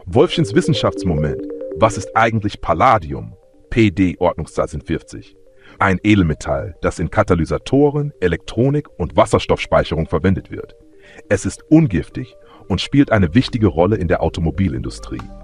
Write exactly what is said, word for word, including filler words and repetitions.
Wolfchens Wissenschaftsmoment. Was ist eigentlich Palladium? P D-Ordnungszahl sind vierzig. Ein Edelmetall, das in Katalysatoren, Elektronik und Wasserstoffspeicherung verwendet wird. Es ist ungiftig und spielt eine wichtige Rolle in der Automobilindustrie.